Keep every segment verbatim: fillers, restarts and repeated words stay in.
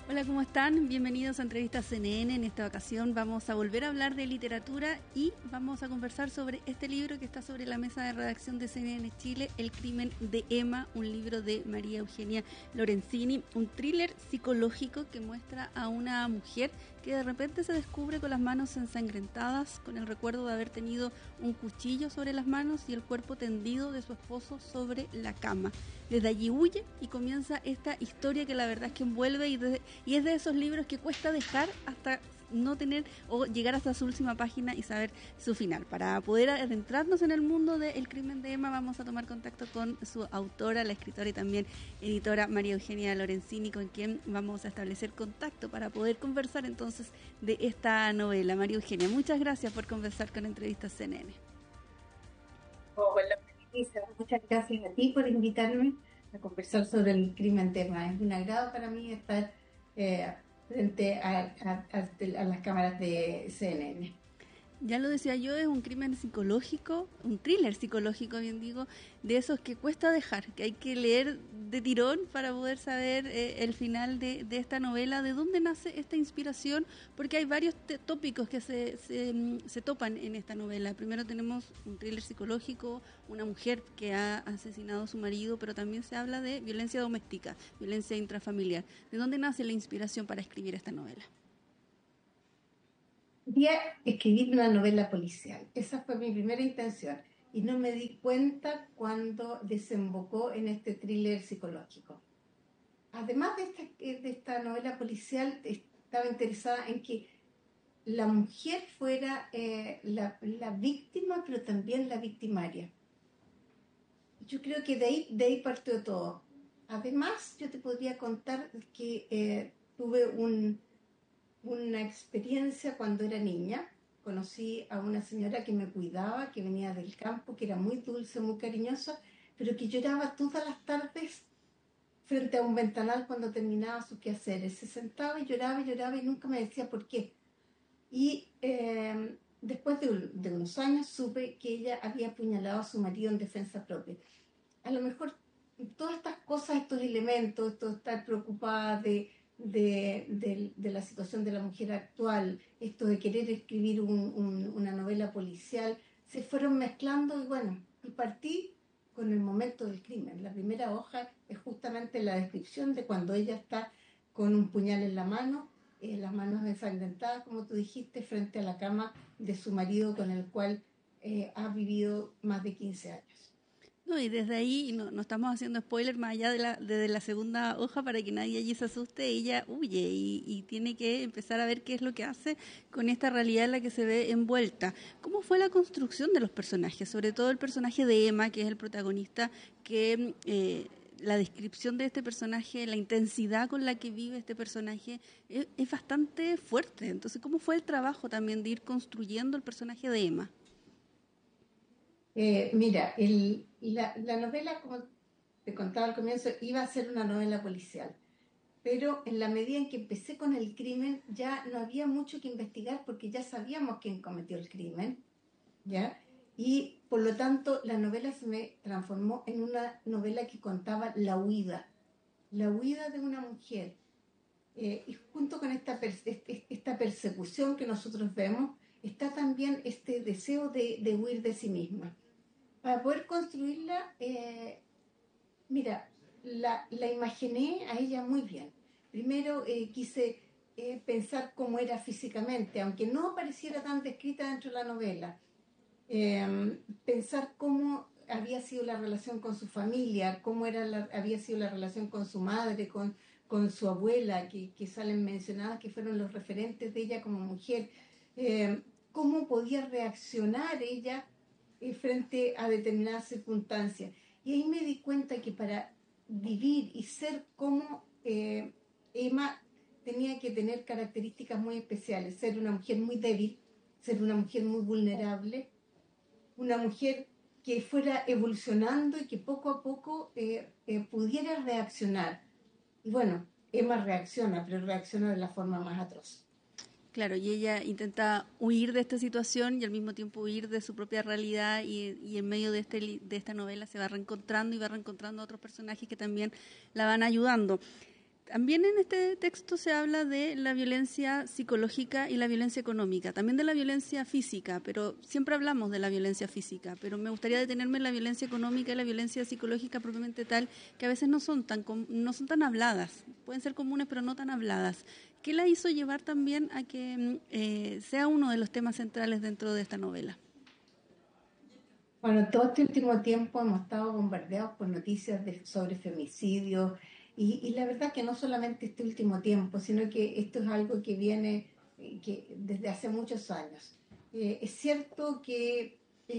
Hola, ¿cómo están? Bienvenidos a Entrevistas C N N. En esta ocasión vamos a volver a hablar de literatura y vamos a conversar sobre este libro que está sobre la mesa de redacción de C N N Chile, El crimen de Emma, un libro de María Eugenia Lorenzini, un thriller psicológico que muestra a una mujer que de repente se descubre con las manos ensangrentadas, con el recuerdo de haber tenido un cuchillo sobre las manos y el cuerpo tendido de su esposo sobre la cama. Desde allí huye y comienza esta historia que la verdad es que envuelve y, de, y es de esos libros que cuesta dejar hasta no tener o llegar hasta su última página y saber su final. Para poder adentrarnos en el mundo del crimen de Emma, vamos a tomar contacto con su autora, la escritora y también editora María Eugenia Lorenzini, con quien vamos a establecer contacto para poder conversar entonces de esta novela. María Eugenia, muchas gracias por conversar con Entrevistas C N N. Hola, Melissa, muchas gracias a ti por invitarme a conversar sobre el crimen de Emma. Es un agrado para mí estar eh, frente a, a, a, a las cámaras de C N N. Ya lo decía yo, es un crimen psicológico, un thriller psicológico, bien digo, de esos que cuesta dejar, que hay que leer de tirón para poder saber eh, el final de, de esta novela, de dónde nace esta inspiración, porque hay varios te- tópicos que se, se, se topan en esta novela. Primero tenemos un thriller psicológico, una mujer que ha asesinado a su marido, pero también se habla de violencia doméstica, violencia intrafamiliar. ¿De dónde nace la inspiración para escribir esta novela? Quería escribir una novela policial. Esa fue mi primera intención. Y no me di cuenta cuando desembocó en este thriller psicológico. Además de esta, de esta novela policial, estaba interesada en que la mujer fuera eh, la, la víctima, pero también la victimaria. Yo creo que de ahí, de ahí partió todo. Además, yo te podría contar que eh, tuve un, una experiencia cuando era niña. Conocí a una señora que me cuidaba, que venía del campo, que era muy dulce, muy cariñosa, pero que lloraba todas las tardes frente a un ventanal cuando terminaba sus quehaceres. Se sentaba y lloraba y lloraba y nunca me decía por qué. Y eh, después de, un, de unos años supe que ella había apuñalado a su marido en defensa propia. A lo mejor todas estas cosas, estos elementos, esto de estar preocupada de, de, de, de la situación de la mujer actual, esto de querer escribir un, un, una novela policial, se fueron mezclando y bueno, y partí con el momento del crimen. La primera hoja es justamente la descripción de cuando ella está con un puñal en la mano, eh, las manos ensangrentadas, como tú dijiste, frente a la cama de su marido con el cual eh, ha vivido más de quince años. No, y desde ahí, no, no estamos haciendo spoiler más allá de la, de la segunda hoja para que nadie allí se asuste, ella huye y, y tiene que empezar a ver qué es lo que hace con esta realidad en la que se ve envuelta. ¿Cómo fue la construcción de los personajes? Sobre todo el personaje de Emma, que es el protagonista, que eh, la descripción de este personaje, la intensidad con la que vive este personaje es, es bastante fuerte. Entonces, ¿cómo fue el trabajo también de ir construyendo el personaje de Emma? Eh, mira, el, la, la novela, como te contaba al comienzo, iba a ser una novela policial, pero en la medida en que empecé con el crimen ya no había mucho que investigar porque ya sabíamos quién cometió el crimen, ¿ya? Y por lo tanto la novela se me transformó en una novela que contaba la huida, la huida de una mujer. Eh, y junto con esta, esta persecución que nosotros vemos, está también este deseo de, de huir de sí misma. Para poder construirla, eh, mira, la, la imaginé a ella muy bien. Primero eh, quise eh, pensar cómo era físicamente, aunque no apareciera tan descrita dentro de la novela. Eh, pensar cómo había sido la relación con su familia, cómo era la, había sido la relación con su madre, con, con su abuela, que, que salen mencionadas, que fueron los referentes de ella como mujer. Eh, cómo podía reaccionar ella eh, frente a determinadas circunstancias. Y ahí me di cuenta que para vivir y ser como eh, Emma tenía que tener características muy especiales, ser una mujer muy débil, ser una mujer muy vulnerable, una mujer que fuera evolucionando y que poco a poco eh, eh, pudiera reaccionar. Y bueno, Emma reacciona, pero reacciona de la forma más atroz. Claro, y ella intenta huir de esta situación y al mismo tiempo huir de su propia realidad y, y en medio de, este, de esta novela se va reencontrando y va reencontrando a otros personajes que también la van ayudando. también en este texto se habla de la violencia psicológica y la violencia económica, también de la violencia física, pero siempre hablamos de la violencia física, pero me gustaría detenerme en la violencia económica y la violencia psicológica propiamente tal, que a veces no son tan no son tan habladas, pueden ser comunes pero no tan habladas. ¿Qué la hizo llevar también a que eh, sea uno de los temas centrales dentro de esta novela? Bueno, todo este último tiempo hemos estado bombardeados por noticias de, sobre femicidios y, y la verdad que no solamente este último tiempo, sino que esto es algo que viene eh, que desde hace muchos años. Eh, es cierto que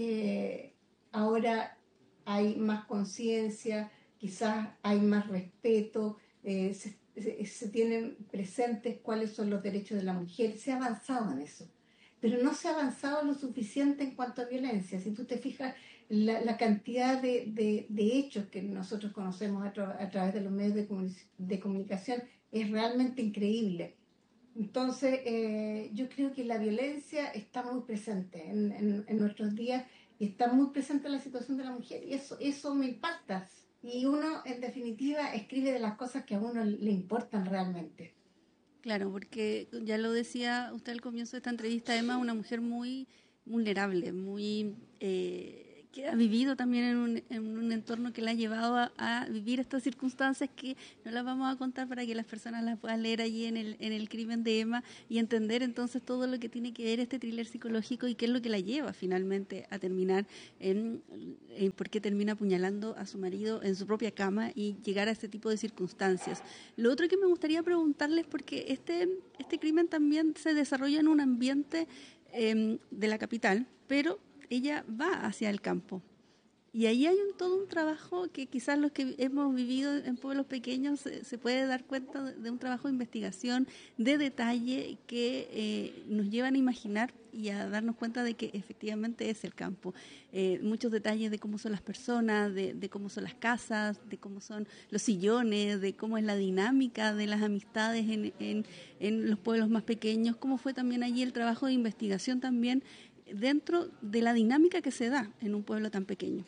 eh, ahora hay más conciencia, quizás hay más respeto, eh, se, se, se tienen presentes cuáles son los derechos de la mujer, se ha avanzado en eso, pero no se ha avanzado lo suficiente en cuanto a violencia. Si tú te fijas, la, la cantidad de, de, de hechos que nosotros conocemos a, tra- a través de los medios de, comunic- de comunicación es realmente increíble. Entonces, eh, yo creo que la violencia está muy presente en, en, en nuestros días y está muy presente en la situación de la mujer y eso, eso me impacta. Y uno, en definitiva, escribe de las cosas que a uno le importan realmente. Claro, porque ya lo decía usted al comienzo de esta entrevista, Emma es una mujer muy vulnerable, muy eh, que ha vivido también en un, en un entorno que la ha llevado a, a vivir estas circunstancias que no las vamos a contar para que las personas las puedan leer allí en el, en el crimen de Emma y entender entonces todo lo que tiene que ver este thriller psicológico y qué es lo que la lleva finalmente a terminar en, en por qué termina apuñalando a su marido en su propia cama y llegar a este tipo de circunstancias. Lo otro que me gustaría preguntarles, porque este, este crimen también se desarrolla en un ambiente eh, de la capital, pero ella va hacia el campo. Y ahí hay un, todo un trabajo que quizás los que hemos vivido en pueblos pequeños se, se puede dar cuenta de, de un trabajo de investigación, de detalle que eh, nos llevan a imaginar y a darnos cuenta de que efectivamente es el campo. Eh, muchos detalles de cómo son las personas, de, de cómo son las casas, de cómo son los sillones, de cómo es la dinámica de las amistades en, en, en los pueblos más pequeños, cómo fue también allí el trabajo de investigación también dentro de la dinámica que se da en un pueblo tan pequeño.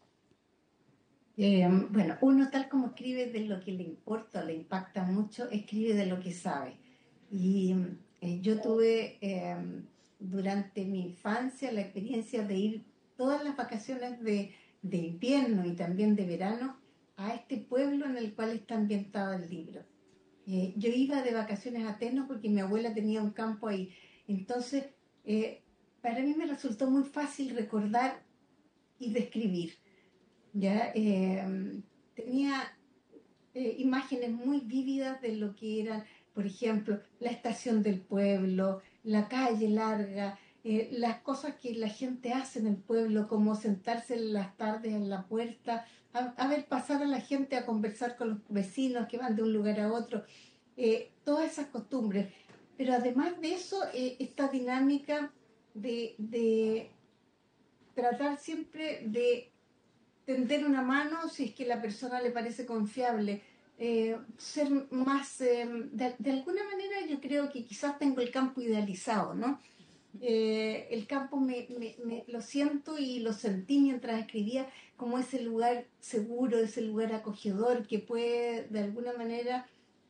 Eh, bueno, uno tal como escribe de lo que le importa, le impacta mucho, escribe de lo que sabe. Y eh, yo tuve eh, durante mi infancia la experiencia de ir todas las vacaciones de, de invierno y también de verano a este pueblo en el cual está ambientado el libro. Eh, yo iba de vacaciones a Teno porque mi abuela tenía un campo ahí. Entonces, eh, para mí me resultó muy fácil recordar y describir. ¿Ya? Eh, tenía eh, imágenes muy vívidas de lo que eran, por ejemplo, la estación del pueblo, la calle larga, eh, las cosas que la gente hace en el pueblo, como sentarse en las tardes en la puerta, a, a ver pasar a la gente a conversar con los vecinos que van de un lugar a otro, eh, todas esas costumbres. Pero además de eso, eh, esta dinámica de, de tratar siempre de tender una mano si es que la persona le parece confiable, eh, ser más, eh, de, de alguna manera yo creo que quizás tengo el campo idealizado, ¿no? Eh, el campo me, me, me, lo siento y lo sentí mientras escribía como ese lugar seguro, ese lugar acogedor que puede de alguna manera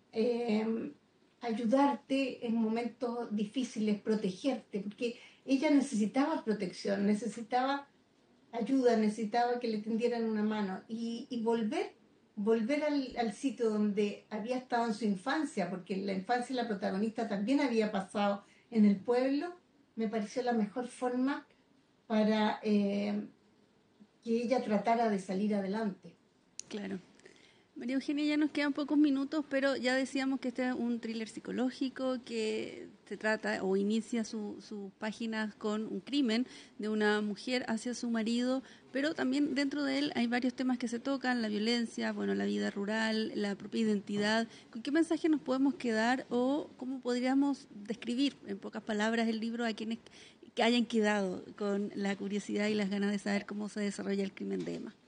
eh, ayudarte en momentos difíciles, protegerte, porque ella necesitaba protección, necesitaba ayuda, necesitaba que le tendieran una mano y, y volver, volver al, al sitio donde había estado en su infancia, porque la infancia la protagonista también había pasado en el pueblo, me pareció la mejor forma para eh, que ella tratara de salir adelante. Claro. María Eugenia, ya nos quedan pocos minutos, pero ya decíamos que este es un thriller psicológico que se trata o inicia sus su páginas con un crimen de una mujer hacia su marido, pero también dentro de él hay varios temas que se tocan, la violencia, bueno, la vida rural, la propia identidad. ¿Con qué mensaje nos podemos quedar o cómo podríamos describir en pocas palabras el libro a quienes que hayan quedado con la curiosidad y las ganas de saber cómo se desarrolla el crimen de Emma?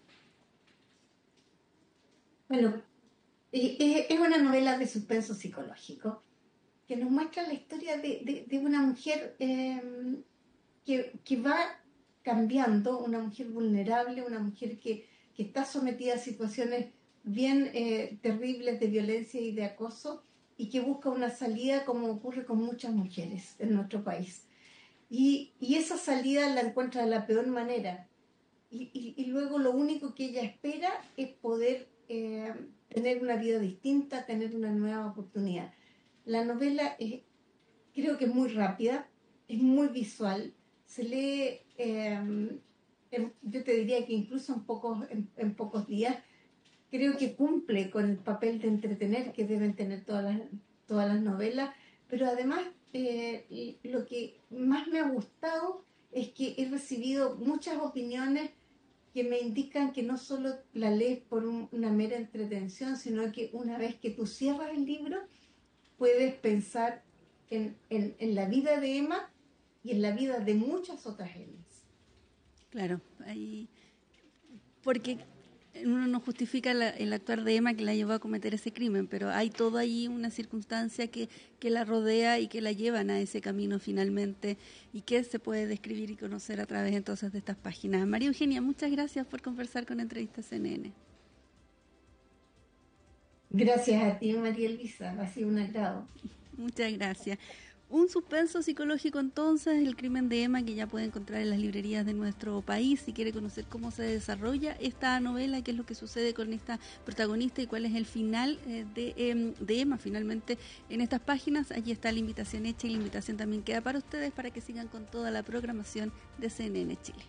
Bueno, eh, es una novela de suspenso psicológico que nos muestra la historia de, de, de una mujer eh, que, que va cambiando, una mujer vulnerable, una mujer que, que está sometida a situaciones bien eh, terribles de violencia y de acoso, y que busca una salida como ocurre con muchas mujeres en nuestro país. Y, y esa salida la encuentra de la peor manera. Y, y, y luego lo único que ella espera es poder eh, tener una vida distinta, tener una nueva oportunidad. La novela es, creo que es muy rápida, es muy visual, se lee, eh, en, yo te diría que incluso en pocos, en, en pocos días. Creo que cumple con el papel de entretener que deben tener todas las, todas las novelas, pero además eh, lo que más me ha gustado es que he recibido muchas opiniones que me indican que no solo la lees por un, una mera entretención, sino que una vez que tú cierras el libro, puedes pensar en, en, en la vida de Emma y en la vida de muchas otras Emmas. Claro, ahí, porque uno no justifica la, el actuar de Emma que la llevó a cometer ese crimen, pero hay todo ahí una circunstancia que, que la rodea y que la llevan a ese camino finalmente, y que se puede describir y conocer a través entonces de estas páginas. María Eugenia, muchas gracias por conversar con Entrevistas C N N. Gracias a ti, María Elvisa, ha sido un agrado. Muchas gracias. Un suspenso psicológico entonces, El crimen de Emma, que ya puede encontrar en las librerías de nuestro país. Si quiere conocer cómo se desarrolla esta novela, qué es lo que sucede con esta protagonista y cuál es el final eh, de, eh, de Emma finalmente en estas páginas, allí está la invitación hecha, y la invitación también queda para ustedes para que sigan con toda la programación de C N N Chile.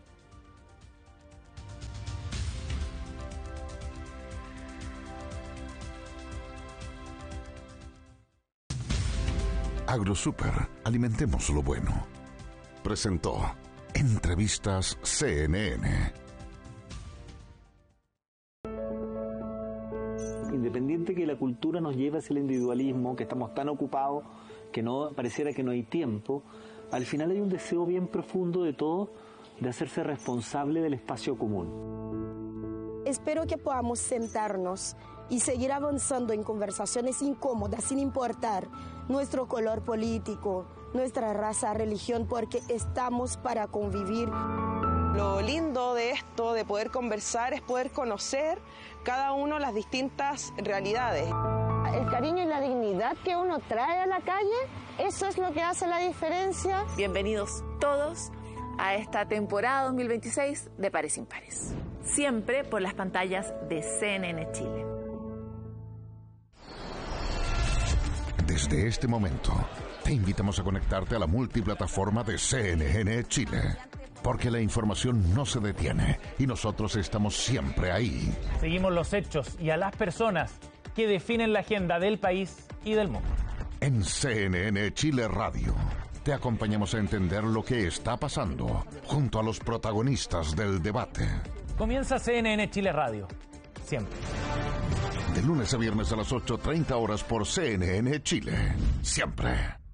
AgroSuper, alimentemos lo bueno. Presentó Entrevistas C N N. Independiente que la cultura nos lleve hacia el individualismo, que estamos tan ocupados que no pareciera que no hay tiempo, al final hay un deseo bien profundo de todos de hacerse responsable del espacio común. Espero que podamos sentarnos y seguir avanzando en conversaciones incómodas sin importar nuestro color político, nuestra raza, religión, porque estamos para convivir. Lo lindo de esto, de poder conversar, es poder conocer cada uno las distintas realidades. El cariño y la dignidad que uno trae a la calle, eso es lo que hace la diferencia. Bienvenidos todos a esta temporada dos mil veintiséis de Pares Impares, siempre por las pantallas de C N N Chile. Desde este momento, te invitamos a conectarte a la multiplataforma de C N N Chile, porque la información no se detiene y nosotros estamos siempre ahí. Seguimos los hechos y a las personas que definen la agenda del país y del mundo. En C N N Chile Radio, te acompañamos a entender lo que está pasando junto a los protagonistas del debate. Comienza C N N Chile Radio, siempre. De lunes a viernes a las ocho treinta horas por C N N Chile, siempre.